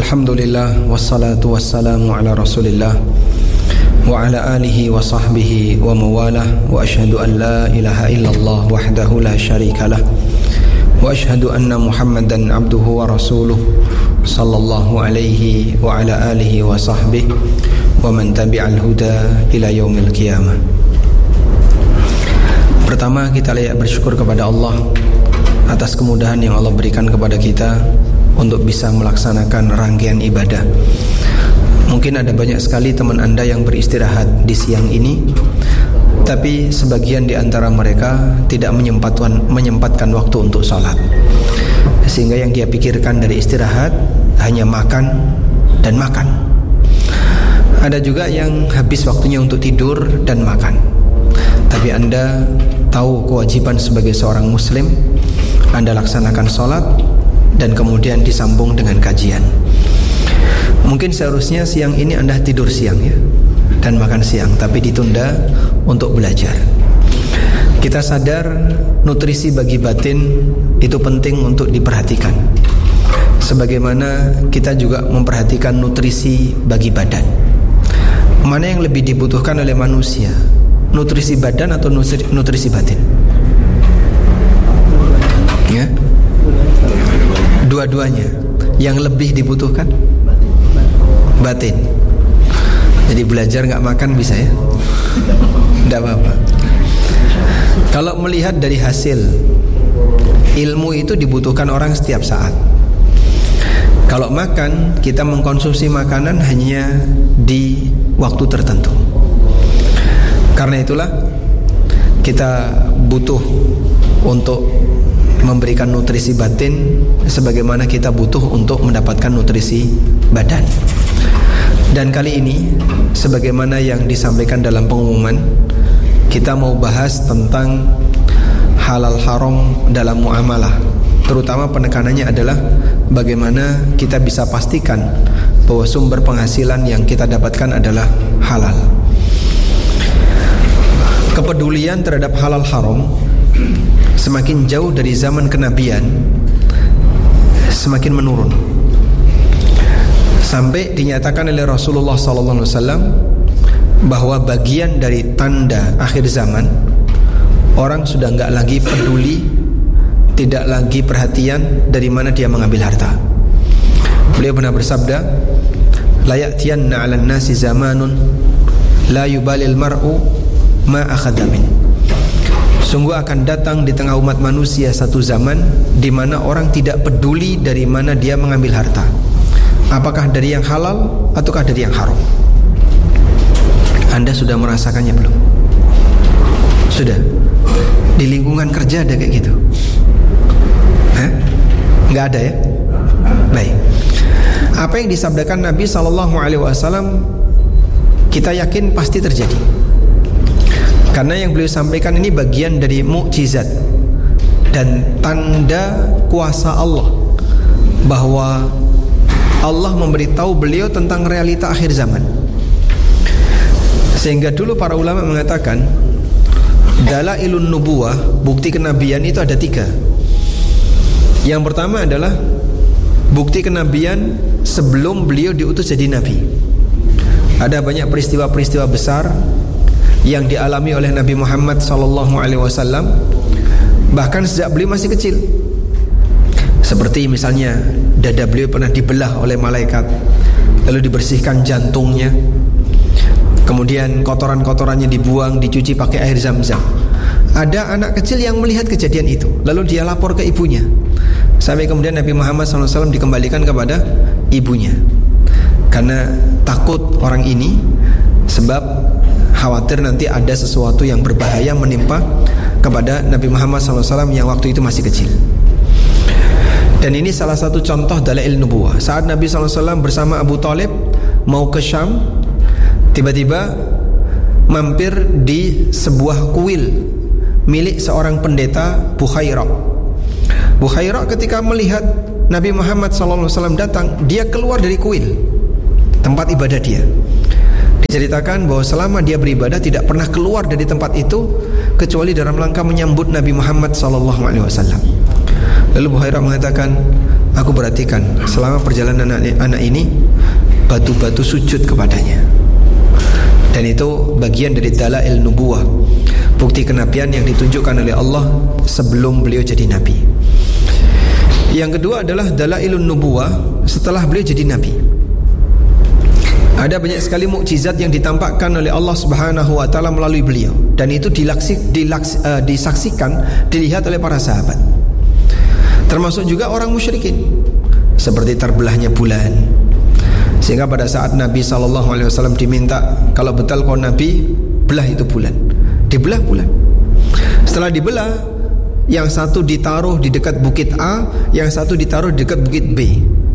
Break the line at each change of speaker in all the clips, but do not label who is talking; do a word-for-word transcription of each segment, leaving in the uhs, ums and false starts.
Alhamdulillah, wassalatu wassalamu ala rasulillah wa ala alihi wa sahbihi wa mawalah, wa ashhadu an la ilaha illallah wahdahu la syarikalah, wa ashhadu anna Muhammadan abduhu wa rasuluh sallallahu alaihi wa ala alihi wa sahbihi wa man tabi'al huda ila yaumil qiyamah. Pertama, kita layak bersyukur kepada Allah atas kemudahan yang Allah berikan kepada kita untuk bisa melaksanakan rangkaian ibadah. Mungkin ada banyak sekali teman Anda yang beristirahat di siang ini, tapi sebagian di antara mereka tidak menyempatkan, menyempatkan waktu untuk sholat, sehingga yang dia pikirkan dari istirahat hanya makan dan makan. Ada juga yang habis waktunya untuk tidur dan makan. Tapi Anda tahu kewajiban sebagai seorang muslim, Anda laksanakan sholat dan kemudian disambung dengan kajian. Mungkin seharusnya siang ini Anda tidur siang ya, dan makan siang, tapi ditunda untuk belajar. Kita sadar nutrisi bagi batin itu penting untuk diperhatikan, sebagaimana kita juga memperhatikan nutrisi bagi badan. Mana yang lebih dibutuhkan oleh manusia, nutrisi badan atau nutrisi batin? Ya, dua-duanya. Yang lebih dibutuhkan batin. Jadi belajar gak makan bisa ya, tidak apa-apa. Kalau melihat dari hasil, ilmu itu dibutuhkan orang setiap saat. Kalau makan, kita mengkonsumsi makanan hanya di waktu tertentu. Karena itulah kita butuh untuk memberikan nutrisi batin sebagaimana kita butuh untuk mendapatkan nutrisi badan. Dan kali ini, sebagaimana yang disampaikan dalam pengumuman, kita mau bahas tentang halal haram dalam muamalah. Terutama penekanannya adalah bagaimana kita bisa pastikan bahwa sumber penghasilan yang kita dapatkan adalah halal. Kepedulian terhadap halal haram semakin jauh dari zaman kenabian, semakin menurun, sampai dinyatakan oleh Rasulullah sallallahu alaihi wasallam bahwa bagian dari tanda akhir zaman, orang sudah enggak lagi peduli, tidak lagi perhatian dari mana dia mengambil harta. Beliau pernah bersabda, la ya'tiyanna 'alan nasi zamanun la yubalil mar'u ma akhadha min. Sungguh akan datang di tengah umat manusia satu zaman di mana orang tidak peduli dari mana dia mengambil harta, apakah dari yang halal ataukah dari yang haram. Anda sudah merasakannya belum? Sudah? Di lingkungan kerja ada kayak gitu? Hah? Nggak ada ya? Baik. Apa yang disabdakan Nabi shallallahu alaihi wasallam kita yakin pasti terjadi, karena yang beliau sampaikan ini bagian dari mukjizat dan tanda kuasa Allah, bahwa Allah memberitahu beliau tentang realita akhir zaman. Sehingga dulu para ulama mengatakan dalailun nubuwah, bukti kenabian itu ada tiga. Yang pertama adalah bukti kenabian sebelum beliau diutus jadi nabi. Ada banyak peristiwa-peristiwa besar yang dialami oleh Nabi Muhammad sallallahu alaihi wasallam bahkan sejak beliau masih kecil. Seperti misalnya dada beliau pernah dibelah oleh malaikat, lalu dibersihkan jantungnya, kemudian kotoran-kotorannya dibuang, dicuci pakai air zam-zam. Ada anak kecil yang melihat kejadian itu, lalu dia lapor ke ibunya, sampai kemudian Nabi Muhammad sallallahu alaihi wasallam dikembalikan kepada ibunya, karena takut orang ini, sebab khawatir nanti ada sesuatu yang berbahaya menimpa kepada Nabi Muhammad sallallahu alaihi wasallam yang waktu itu masih kecil. Dan ini salah satu contoh dalail nubuwah. Saat Nabi sallallahu alaihi wasallam bersama Abu Thalib mau ke Syam, tiba-tiba mampir di sebuah kuil milik seorang pendeta Bukhairah. Bukhairah ketika melihat Nabi Muhammad sallallahu alaihi wasallam datang, dia keluar dari kuil, tempat ibadah dia. Diceritakan bahwa selama dia beribadah tidak pernah keluar dari tempat itu kecuali dalam rangka menyambut Nabi Muhammad sallallahu alaihi wasallam. Lalu Buhairah mengatakan, aku perhatikan selama perjalanan anak, anak ini batu-batu sujud kepadanya. Dan itu bagian dari dalail nubuwah, bukti kenabian yang ditunjukkan oleh Allah sebelum beliau jadi nabi. Yang kedua adalah dalailun nubuwah setelah beliau jadi nabi. Ada banyak sekali mukjizat yang ditampakkan oleh Allah Subhanahu wa taala melalui beliau, dan itu dilaksi, dilaks, uh, disaksikan, dilihat oleh para sahabat. Termasuk juga orang musyrikin, seperti terbelahnya bulan. Sehingga pada saat Nabi sallallahu alaihi wasallam diminta, kalau betul kau nabi, belah itu bulan. Dibelah bulan. Setelah dibelah, yang satu ditaruh di dekat bukit A, yang satu ditaruh di dekat bukit B.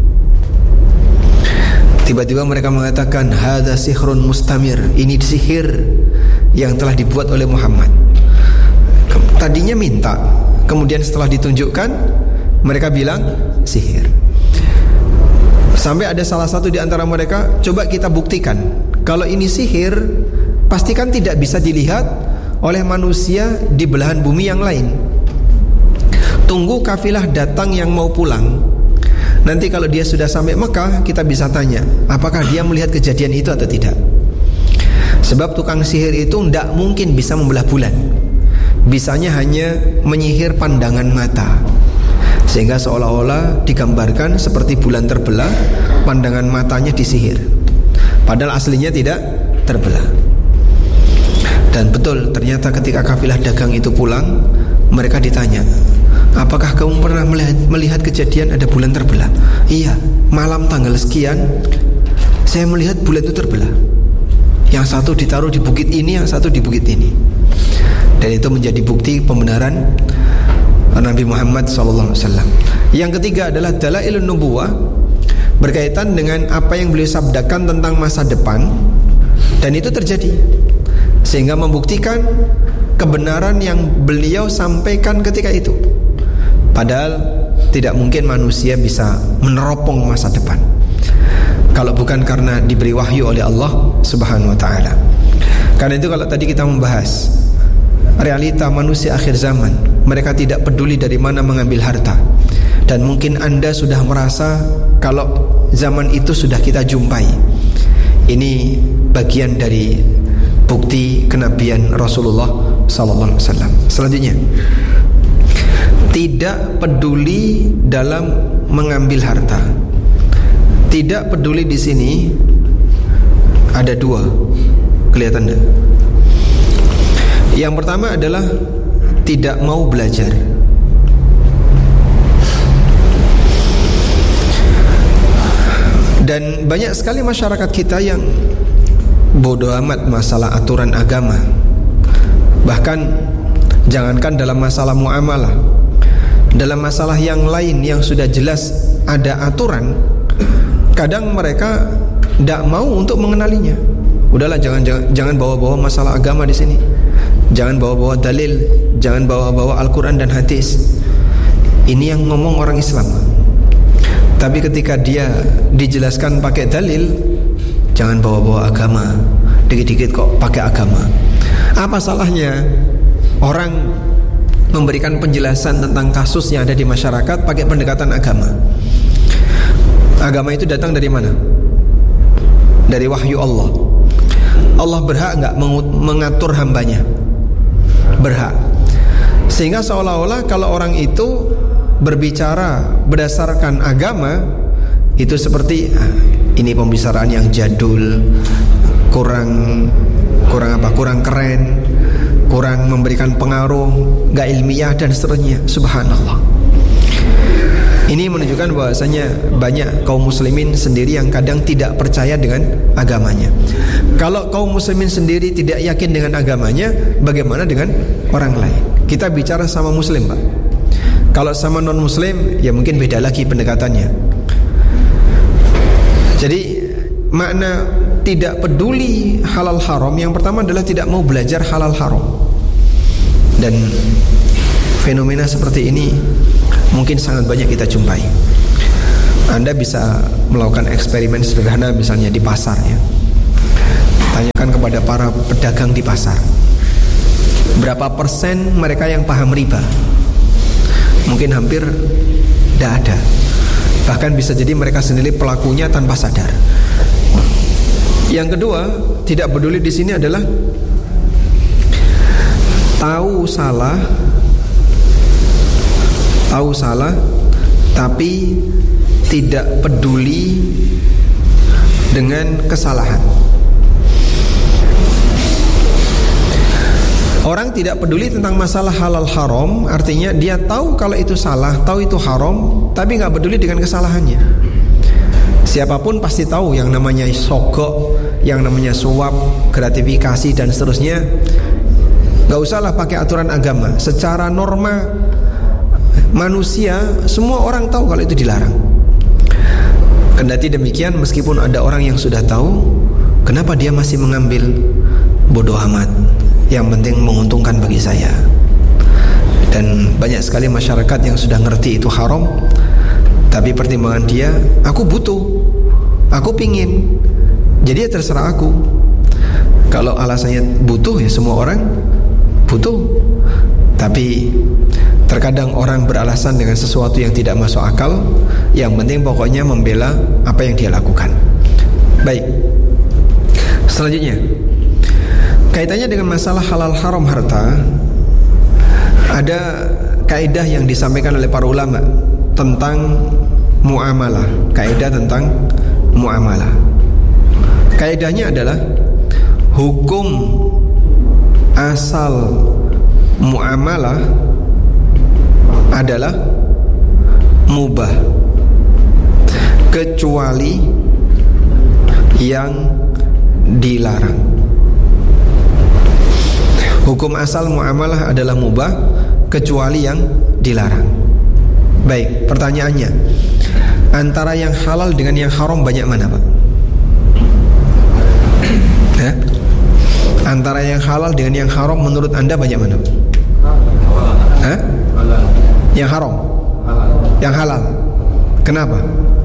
Tiba-tiba mereka mengatakan, hadza sihrun mustamir, ini sihir yang telah dibuat oleh Muhammad. Tadinya minta, kemudian setelah ditunjukkan, mereka bilang sihir. Sampai ada salah satu di antara mereka, coba kita buktikan, kalau ini sihir, pastikan tidak bisa dilihat oleh manusia di belahan bumi yang lain. Tunggu kafilah datang yang mau pulang. Nanti kalau dia sudah sampai Mekah, kita bisa tanya, apakah dia melihat kejadian itu atau tidak. Sebab tukang sihir itu tidak mungkin bisa membelah bulan. Bisanya hanya menyihir pandangan mata, sehingga seolah-olah digambarkan seperti bulan terbelah, pandangan matanya disihir, padahal aslinya tidak terbelah. Dan betul, ternyata ketika kafilah dagang itu pulang, mereka ditanya, apakah kamu pernah melihat, melihat kejadian ada bulan terbelah? Iya, malam tanggal sekian saya melihat bulan itu terbelah. Yang satu ditaruh di bukit ini, yang satu di bukit ini. Dan itu menjadi bukti pembenaran Nabi Muhammad sallallahu alaihi wasallam. Yang ketiga adalah dalailun nubuwah, berkaitan dengan apa yang beliau sabdakan tentang masa depan, dan itu terjadi, sehingga membuktikan kebenaran yang beliau sampaikan ketika itu. Padahal tidak mungkin manusia bisa meneropong masa depan kalau bukan karena diberi wahyu oleh Allah Subhanahu wa taala. Karena itu kalau tadi kita membahas realita manusia akhir zaman, mereka tidak peduli dari mana mengambil harta. Dan mungkin Anda sudah merasa kalau zaman itu sudah kita jumpai. Ini bagian dari bukti kenabian Rasulullah sallallahu alaihi wasallam. Selanjutnya, tidak peduli dalam mengambil harta. Tidak peduli di sini ada dua, kelihatan enggak? Yang pertama adalah tidak mau belajar. Dan banyak sekali masyarakat kita yang bodoh amat masalah aturan agama. Bahkan jangankan dalam masalah muamalah, dalam masalah yang lain yang sudah jelas ada aturan, kadang mereka tidak mau untuk mengenalinya. Udahlah, jangan jangan, jangan bawa-bawa masalah agama di sini. Jangan bawa-bawa dalil, jangan bawa-bawa Al-Quran dan hadis. Ini yang ngomong orang Islam. Tapi ketika dia dijelaskan pakai dalil, jangan bawa-bawa agama. Dikit-dikit kok pakai agama. Apa salahnya orang memberikan penjelasan tentang kasus yang ada di masyarakat pakai pendekatan agama? Agama itu datang dari mana? Dari wahyu Allah. Allah berhak enggak mengatur hambanya? Berhak. Sehingga seolah-olah kalau orang itu berbicara berdasarkan agama, itu seperti ah, ini pembicaraan yang jadul, kurang kurang apa? Kurang keren, kurang memberikan pengaruh, enggak ilmiah dan seterusnya. Subhanallah. Ini menunjukkan bahwasanya banyak kaum muslimin sendiri yang kadang tidak percaya dengan agamanya. Kalau kaum muslimin sendiri tidak yakin dengan agamanya, bagaimana dengan orang lain? Kita bicara sama muslim, Pak. Kalau sama non muslim, ya mungkin beda lagi pendekatannya. Jadi makna tidak peduli halal haram, yang pertama adalah tidak mau belajar halal haram. Dan fenomena seperti ini mungkin sangat banyak kita jumpai. Anda bisa melakukan eksperimen sederhana, misalnya di pasar ya. Tanyakan kepada para pedagang di pasar, berapa persen mereka yang paham riba? mungkin hampir tidak ada. Bahkan bisa jadi mereka sendiri pelakunya tanpa sadar. Yang kedua, tidak peduli di sini adalah tahu salah, tahu salah, tapi tidak peduli dengan kesalahan. Orang tidak peduli tentang masalah halal haram, artinya dia tahu kalau itu salah, tahu itu haram, tapi gak peduli dengan kesalahannya. Siapapun pasti tahu yang namanya sogok, yang namanya suap, gratifikasi dan seterusnya. Gak usahlah pakai aturan agama. Secara norma manusia, semua orang tahu kalau itu dilarang. Kendati demikian, meskipun ada orang yang sudah tahu, kenapa dia masih mengambil? Bodoh amat, yang penting menguntungkan bagi saya. Dan banyak sekali masyarakat yang sudah ngerti itu haram, tapi pertimbangan dia, aku butuh, aku pingin, jadi ya terserah aku. Kalau alasannya butuh, ya semua orang butuh. Tapi terkadang orang beralasan dengan sesuatu yang tidak masuk akal. Yang penting pokoknya membela apa yang dia lakukan. Baik, selanjutnya kaitannya dengan masalah halal haram harta, ada kaidah yang disampaikan oleh para ulama tentang muamalah. Kaidah tentang muamalah. Kaidahnya adalah hukum asal muamalah adalah mubah, kecuali yang dilarang. Hukum asal muamalah adalah mubah, kecuali yang dilarang. Baik, pertanyaannya, antara yang halal dengan yang haram banyak mana, Pak? Hah? Antara yang halal dengan yang haram menurut Anda banyak mana? Hah? Yang haram? Yang halal. Kenapa?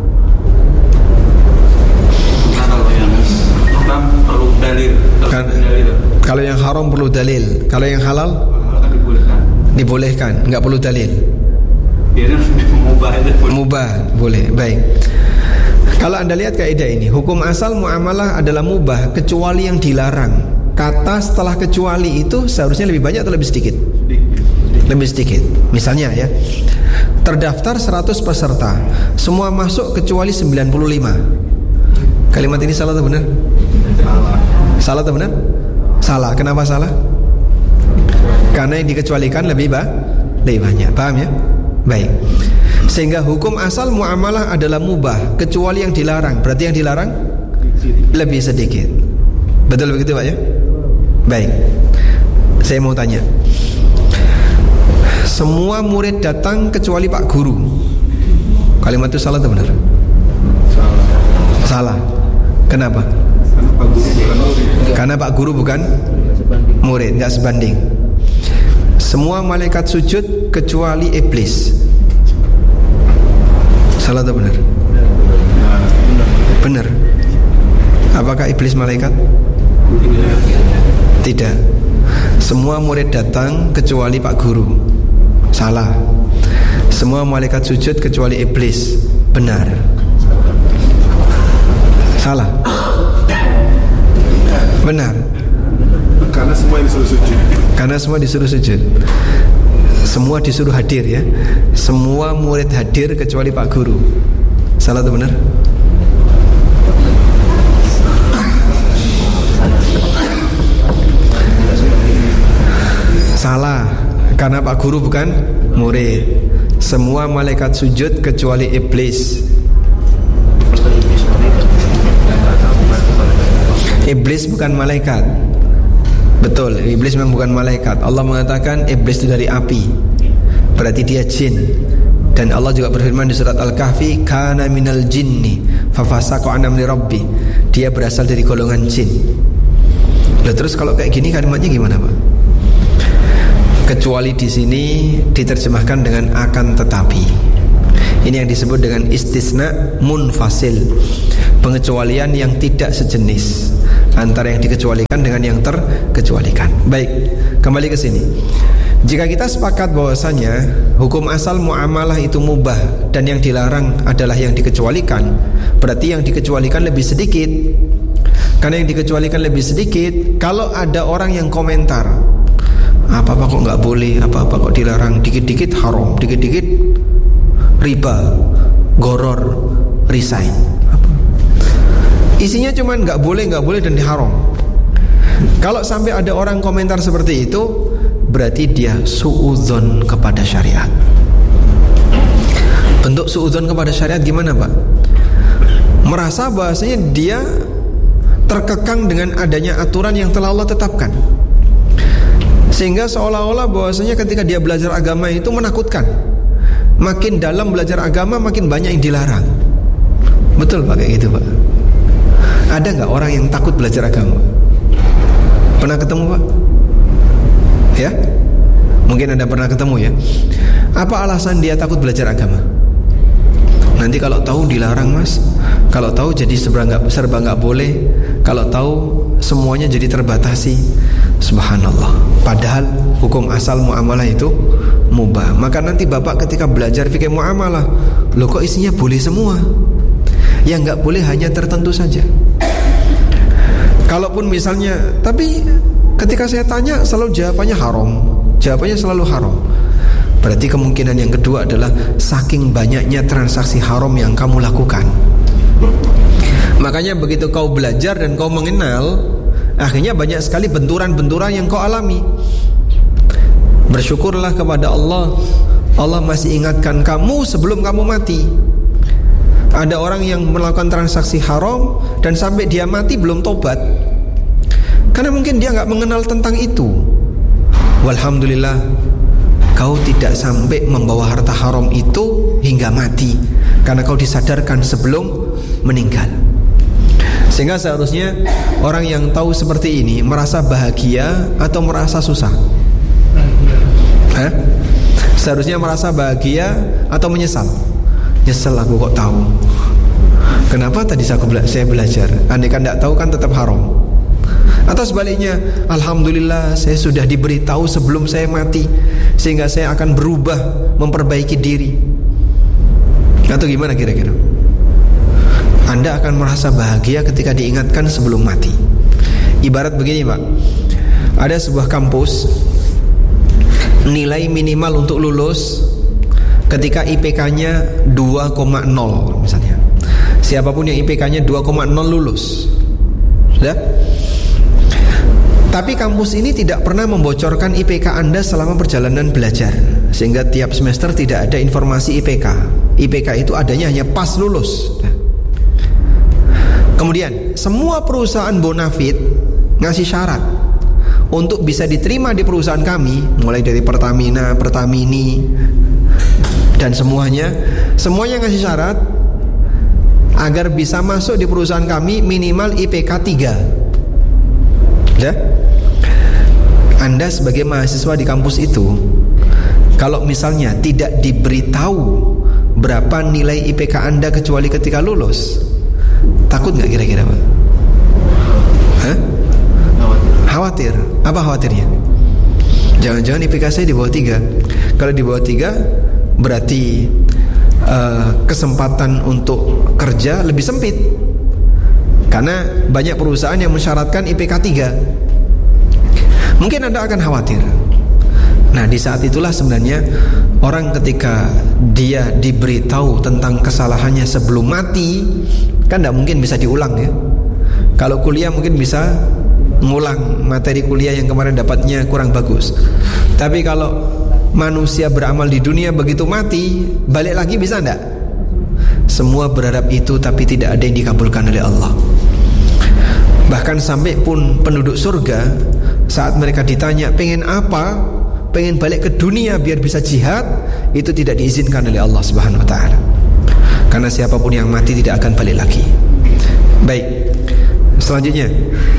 Perlu dalil.
Kan, kalau yang haram perlu dalil. Kalau yang halal
dibolehkan.
Dibolehkan, nggak perlu dalil.
Biarnya mubah aja.
Mubah, boleh. Baik. Kalau Anda lihat kaidah ini, hukum asal muamalah adalah mubah kecuali yang dilarang. Kata setelah kecuali itu seharusnya lebih banyak atau lebih sedikit? Lebih sedikit. Misalnya ya, terdaftar seratus peserta, semua masuk kecuali sembilan puluh lima. Kalimat ini salah atau benar?
Salah.
Salah atau benar? Salah. Kenapa salah? Karena yang dikecualikan lebih ba- lebih banyak. Paham ya? Baik. Sehingga hukum asal muamalah adalah mubah kecuali yang dilarang. Berarti yang dilarang lebih sedikit. Betul begitu Pak ya? Baik. Saya mau tanya, semua murid datang kecuali Pak Guru. Kalimat itu salah atau benar?
Salah.
Salah. Kenapa? Karena Pak Guru bukan murid, nggak sebanding. Semua malaikat sujud kecuali iblis. Salah atau benar? Benar. Apakah iblis malaikat? Tidak. Semua murid datang kecuali Pak Guru. Salah. Semua malaikat sujud kecuali iblis. Benar. Salah. Benar.
Karena semua disuruh sujud.
Karena semua disuruh sujud. Semua disuruh hadir ya. Semua murid hadir kecuali Pak Guru. Salah atau benar? Salah. Karena Pak Guru bukan murid. Semua malaikat sujud kecuali iblis. Iblis bukan malaikat. Betul, iblis memang bukan malaikat. Allah mengatakan iblis itu dari api, berarti dia jin. Dan Allah juga berfirman di surat Al-Kahfi, kana minal jinni fafasaqa an amri rabbi. Dia berasal dari golongan jin. Loh, terus kalau kayak gini kalimatnya gimana Pak? Kecuali di sini diterjemahkan dengan akan tetapi. Ini yang disebut dengan istisna munfasil, pengecualian yang tidak sejenis antara yang dikecualikan dengan yang terkecualikan. Baik, kembali ke sini. Jika kita sepakat bahwasanya hukum asal muamalah itu mubah dan yang dilarang adalah yang dikecualikan, berarti yang dikecualikan lebih sedikit. Karena yang dikecualikan lebih sedikit, kalau ada orang yang komentar, apa-apa kok nggak boleh, apa-apa kok dilarang, dikit-dikit haram, dikit-dikit riba, goror, resign. Isinya cuma nggak boleh, nggak boleh dan haram. Kalau sampai ada orang komentar seperti itu, berarti dia suudzon kepada syariat. Bentuk suudzon kepada syariat gimana, Pak? Merasa bahasanya dia terkekang dengan adanya aturan yang telah Allah tetapkan, sehingga seolah-olah bahwasanya ketika dia belajar agama itu menakutkan. Makin dalam belajar agama, makin banyak yang dilarang. Betul Pak, kayak gitu Pak? Ada nggak orang yang takut belajar agama? Pernah ketemu Pak? Ya? Mungkin Anda pernah ketemu ya. Apa alasan dia takut belajar agama? Nanti kalau tahu dilarang mas, kalau tahu jadi serba nggak serba nggak boleh, kalau tahu semuanya jadi terbatasi. Subhanallah. Padahal hukum asal muamalah itu mubah. Maka nanti bapak ketika belajar fikih muamalah, loh kok isinya boleh semua? Yang nggak boleh hanya tertentu saja. Kalaupun misalnya, tapi ketika saya tanya selalu jawabannya haram, jawabannya selalu haram. Berarti kemungkinan yang kedua adalah saking banyaknya transaksi haram yang kamu lakukan. Makanya begitu kau belajar dan kau mengenal, akhirnya banyak sekali benturan-benturan yang kau alami. Bersyukurlah kepada Allah, Allah masih ingatkan kamu sebelum kamu mati. Ada orang yang melakukan transaksi haram dan sampai dia mati belum tobat, karena mungkin dia gak mengenal tentang itu. Walhamdulillah, kau tidak sampai membawa harta haram itu hingga mati, karena kau disadarkan sebelum meninggal. Sehingga seharusnya orang yang tahu seperti ini merasa bahagia atau merasa susah? Hah? Seharusnya merasa bahagia atau menyesal? Nyesel aku kok tahu. Kenapa tadi saya belajar? Andai kan tidak tahu kan tetap haram. Atau sebaliknya, alhamdulillah saya sudah diberitahu sebelum saya mati, sehingga saya akan berubah, memperbaiki diri. Atau gimana kira-kira? Anda akan merasa bahagia ketika diingatkan sebelum mati. Ibarat begini Pak, ada sebuah kampus, nilai minimal untuk lulus ketika I P K-nya dua koma nol misalnya. Siapapun yang I P K-nya dua koma nol lulus. Sudah? Tapi kampus ini tidak pernah membocorkan I P K Anda selama perjalanan belajar, sehingga tiap semester tidak ada informasi I P K. I P K itu adanya hanya pas lulus. Kemudian semua perusahaan bonafit ngasih syarat untuk bisa diterima di perusahaan kami, mulai dari Pertamina, Pertamini, dan semuanya, semuanya ngasih syarat agar bisa masuk di perusahaan kami minimal I P K tiga. Ya? Anda sebagai mahasiswa di kampus itu, kalau misalnya tidak diberitahu berapa nilai I P K Anda kecuali ketika lulus, takut gak kira-kira Pak? Hah? Khawatir. Apa khawatirnya? Jangan-jangan I P K saya di bawah tiga. Kalau di bawah tiga, berarti uh, kesempatan untuk kerja lebih sempit, karena banyak perusahaan yang mensyaratkan I P K tiga. Mungkin Anda akan khawatir. Nah, di saat itulah sebenarnya orang ketika dia diberitahu tentang kesalahannya sebelum mati, kan tidak mungkin bisa diulang ya. Kalau kuliah mungkin bisa ngulang materi kuliah yang kemarin dapatnya kurang bagus. Tapi kalau manusia beramal di dunia, begitu mati balik lagi bisa enggak? Semua berharap itu, tapi tidak ada yang dikabulkan oleh Allah. Bahkan sampai pun penduduk surga, saat mereka ditanya pengen apa, pengen balik ke dunia biar bisa jihad, itu tidak diizinkan oleh Allah Subhanahu wa taala. Karena siapapun yang mati tidak akan balik lagi. Baik, selanjutnya,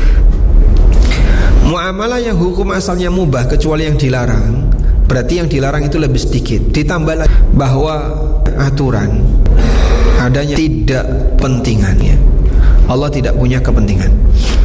muamalah yang hukum asalnya mubah kecuali yang dilarang, berarti yang dilarang itu lebih sedikit. Ditambah lagi bahwa aturan adanya tidak pentingannya. Allah tidak punya kepentingan.